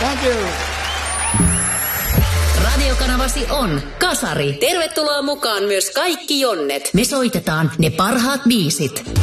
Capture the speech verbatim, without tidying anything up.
Thank you. Radiokanavasi on Kasari. Tervetuloa mukaan myös kaikki Jonnet. Me soitetaan ne parhaat biisit.